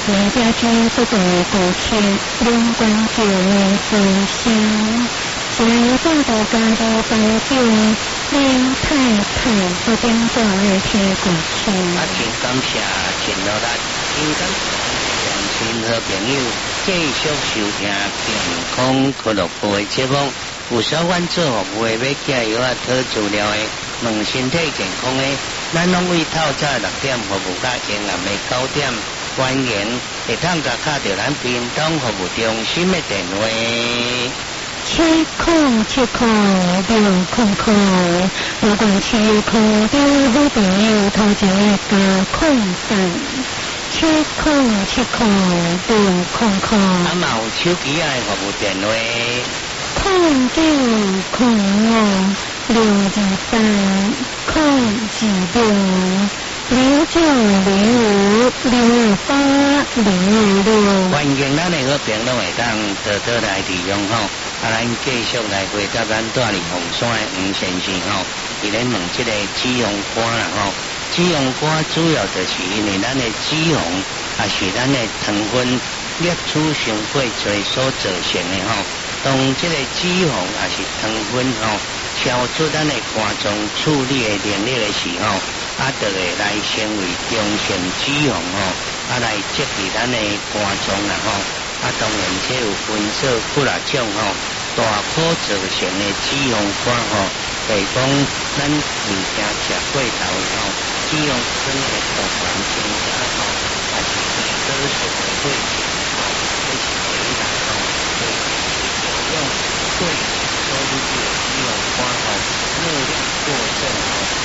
人家居不得古去，两关就为自相。现在的家的白酒，两太太不点在贴过去。 真感谢，真努力，真感谢良心好朋友继续收听健康俱乐部的节目。有小阮做服务的，要加油啊！讨资料的，问身体健康的，咱拢为透早6点服务到下暗的9点，官员会通甲敲着咱屏东服务中心的电话。 7006000，不管7块的好朋友，头前的加030，7006000。 啊，嘛有手机的服务电话。 0230202050806。 欢迎咱的好朋友拢会当多来利用吼，咱继续来回答咱住伫凤山的吴先生吼，伊咧问这个脂肪肝啦吼，脂肪肝主要就是因为咱的脂肪也是咱的糖分摄取伤过多所造成的吼。当这个脂肪也是糖分吼超出咱的肝脏处理的能力的时候，就会来成为中性脂肪吼，来积伫咱的肝脏啦吼。当然这有分做几啊种吼，大可造成的脂肪肝吼，例如讲咱物件食过头吼，脂肪酸的部分增加吼，也是胰岛素的过程吼，这是第一啦吼。用过所引起的脂肪肝吼，热量过剩吼。